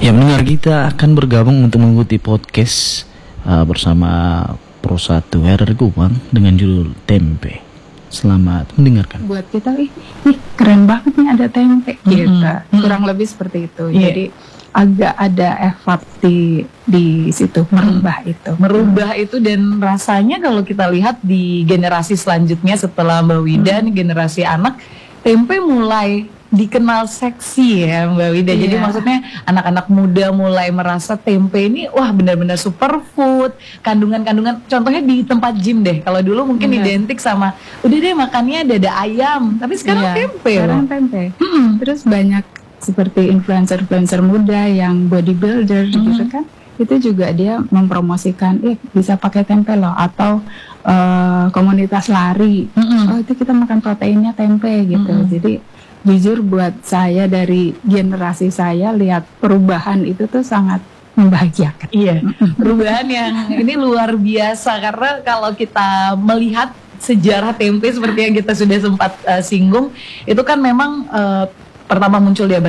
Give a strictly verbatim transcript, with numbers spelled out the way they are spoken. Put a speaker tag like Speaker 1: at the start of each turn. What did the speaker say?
Speaker 1: Ya, mendengar kita akan bergabung untuk mengikuti podcast uh, bersama Pro satu R R Kupang dengan judul Tempe. Selamat mendengarkan.
Speaker 2: Buat kita, ih, ih keren banget nih ada tempe mm-hmm. gitu. Mm-hmm. Kurang lebih seperti itu. Yeah. Jadi agak ada effort di di situ merubah hmm. itu
Speaker 3: merubah hmm. itu dan rasanya kalau kita lihat di generasi selanjutnya setelah Mbak Wida hmm. generasi anak, tempe mulai dikenal seksi ya Mbak Wida. Yeah. Jadi maksudnya anak-anak muda mulai merasa tempe ini wah benar-benar superfood, kandungan-kandungan contohnya di tempat gym deh. Kalau dulu mungkin yeah. identik sama udah deh makannya dada ayam, tapi sekarang yeah. tempe.
Speaker 2: Sekarang loh. tempe. Hmm. Terus banyak seperti influencer-influencer muda yang bodybuilder mm-hmm. gitu kan, itu juga dia mempromosikan, eh bisa pakai tempe loh, atau uh, komunitas lari, mm-hmm. oh itu kita makan proteinnya tempe gitu. Mm-hmm. Jadi jujur buat saya dari generasi saya lihat perubahan itu tuh sangat membahagiakan.
Speaker 3: Iya, perubahan yang ini luar biasa karena kalau kita melihat sejarah tempe seperti yang kita sudah sempat uh, singgung, itu kan memang uh, pertama muncul di abad